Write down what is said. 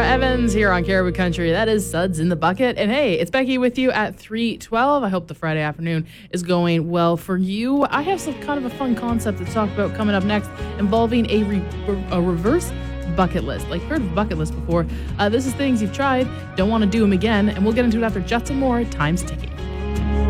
Evans here on Caribou Country. That is Suds in the Bucket. And hey, it's Becky with you at 3:12. I hope the Friday afternoon is going well for you. I have some kind of a fun concept to talk about coming up next involving a reverse bucket list. Like, heard of bucket list before. This is things you've tried, don't want to do them again, and we'll get into it after just some more Time's Ticking.